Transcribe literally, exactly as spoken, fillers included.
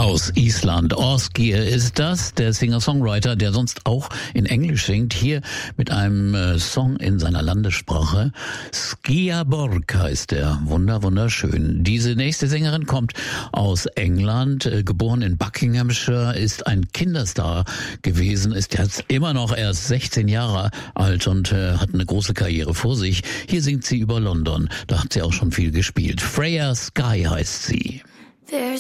aus Island. Ásgeir ist das, der Singer-Songwriter, der sonst auch in Englisch singt, hier mit einem äh, Song in seiner Landessprache. Skýaborg heißt er. Wunder, wunderschön. Diese nächste Sängerin kommt aus England, äh, geboren in Buckinghamshire, ist ein Kinderstar gewesen, ist jetzt immer noch erst sechzehn Jahre alt und äh, hat eine große Karriere vor sich. Hier singt sie über London. Da hat sie auch schon viel gespielt. Freya Skye heißt sie. There's